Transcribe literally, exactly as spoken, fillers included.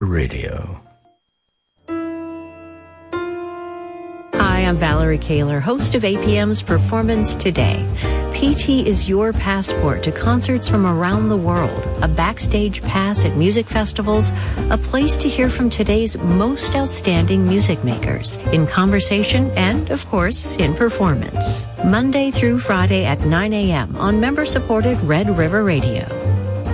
Radio. Hi, I'm Valerie Kaler, host of A P M's Performance Today. P T is your passport to concerts from around the world, a backstage pass at music festivals, a place to hear from today's most outstanding music makers, in conversation and, of course, in performance. Monday through Friday at nine a.m. on member-supported Red River Radio.